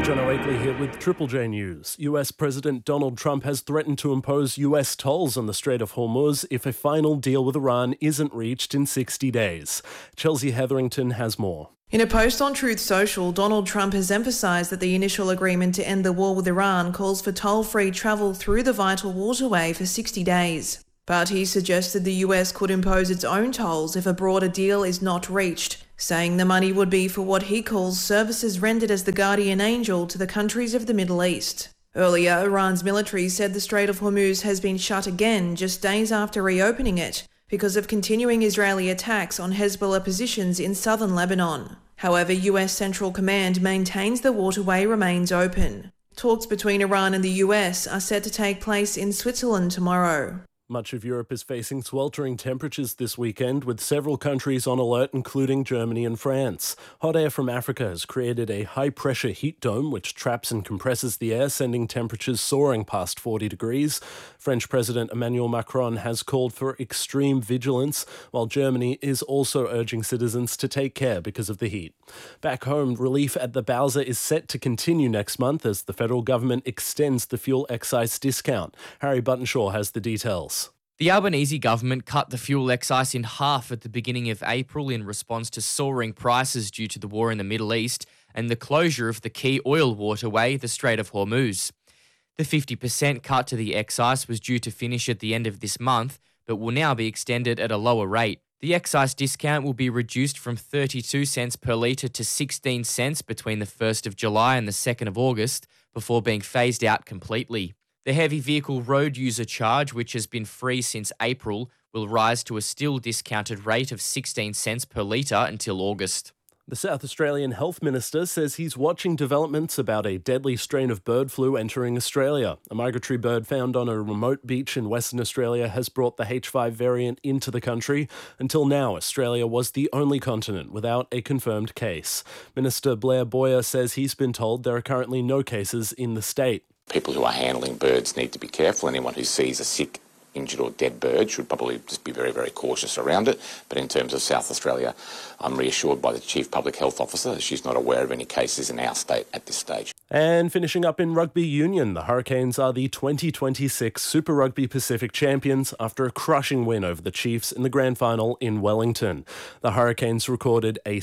Jono Akeley here with Triple J News. US President Donald Trump has threatened to impose US tolls on the Strait of Hormuz if a final deal with Iran isn't reached in 60 days. Chelsea Hetherington has more. In a post on Truth Social, Donald Trump has emphasised that the initial agreement to end the war with Iran calls for toll-free travel through the vital waterway for 60 days. But he suggested the US could impose its own tolls if a broader deal is not reached, saying the money would be for what he calls services rendered as the guardian angel to the countries of the Middle East. Earlier, Iran's military said the Strait of Hormuz has been shut again just days after reopening it because of continuing Israeli attacks on Hezbollah positions in southern Lebanon. However, US Central Command maintains the waterway remains open. Talks between Iran and the US are set to take place in Switzerland tomorrow. Much of Europe is facing sweltering temperatures this weekend, with several countries on alert, including Germany and France. Hot air from Africa has created a high-pressure heat dome which traps and compresses the air, sending temperatures soaring past 40 degrees. French President Emmanuel Macron has called for extreme vigilance, while Germany is also urging citizens to take care because of the heat. Back home, relief at the Bowser is set to continue next month as the federal government extends the fuel excise discount. Harry Buttonshaw has the details. The Albanese government cut the fuel excise in half at the beginning of April in response to soaring prices due to the war in the Middle East and the closure of the key oil waterway, the Strait of Hormuz. The 50% cut to the excise was due to finish at the end of this month, but will now be extended at a lower rate. The excise discount will be reduced from 32 cents per litre to 16 cents between the 1st of July and the 2nd of August, before being phased out completely. The heavy vehicle road user charge, which has been free since April, will rise to a still discounted rate of 16 cents per litre until August. The South Australian Health Minister says he's watching developments about a deadly strain of bird flu entering Australia. A migratory bird found on a remote beach in Western Australia has brought the H5 variant into the country. Until now, Australia was the only continent without a confirmed case. Minister Blair Boyer says he's been told there are currently no cases in the state. People who are handling birds need to be careful. Anyone who sees a sick, injured or dead bird should probably just be very, very cautious around it. But in terms of South Australia, I'm reassured by the Chief Public Health Officer that she's not aware of any cases in our state at this stage. And finishing up in rugby union, the Hurricanes are the 2026 Super Rugby Pacific champions after a crushing win over the Chiefs in the grand final in Wellington. The Hurricanes recorded a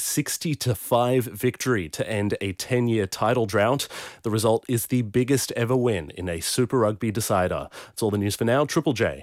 60-5 victory to end a 10-year title drought. The result is the biggest ever win in a Super Rugby decider. That's all the news for now. Triple J